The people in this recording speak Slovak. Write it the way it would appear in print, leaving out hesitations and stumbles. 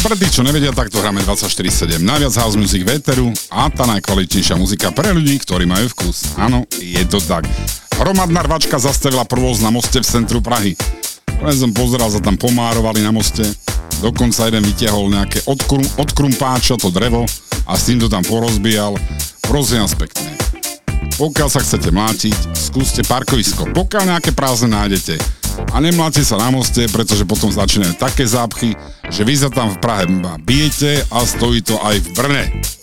pre tých, čo nevedia, takto hráme 24/7. Najviac house music véteru a tá najkvalitnejšia muzika pre ľudí, ktorí majú vkus. Áno, je to tak. Hromadná rvačka zastavila provóz na moste v centru Prahy. Len som pozeral, sa tam pomárovali na moste. Dokonca jeden vytiahol nejaké odkrumpáča, to drevo a s tým to tam porozbíjal. Prosím vás pekne. Pokiaľ sa chcete mlátiť, skúste parkovisko. Pokiaľ nejaké prázdne nájdete. A nemláte sa na moste, pretože potom začínajú také zápchy, že vy sa tam v Prahe bijete a stojí to aj v Brne.